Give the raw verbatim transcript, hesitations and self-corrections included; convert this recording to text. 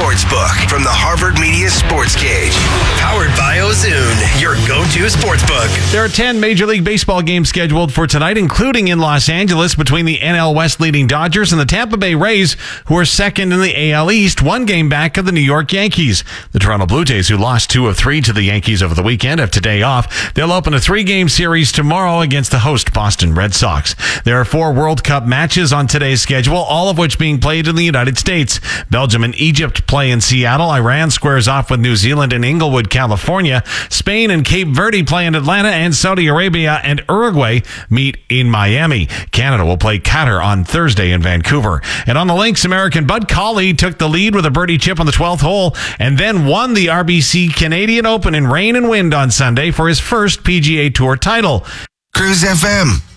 Sportsbook from the Harvard Media Sports Cage. Powered by Ozoon, your go-to sportsbook. There are ten Major League Baseball games scheduled for tonight, including in Los Angeles between the N L West leading Dodgers and the Tampa Bay Rays, who are second in the A L East, one game back of the New York Yankees. The Toronto Blue Jays, who lost two of three to the Yankees over the weekend, have today off. They'll open a three-game series tomorrow against the host Boston Red Sox. There are four World Cup matches on today's schedule, all of which being played in the United States. Belgium and Egypt play in Seattle. Iran squares off with New Zealand in Inglewood, California. Spain and Cape Verde play in Atlanta, and Saudi Arabia and Uruguay meet in Miami. Canada will play Qatar on Thursday in Vancouver. And on the links, American Bud Cauley took the lead with a birdie chip on the twelfth hole and then won the R B C Canadian Open in rain and wind on Sunday for his first P G A Tour title. Cruise F M.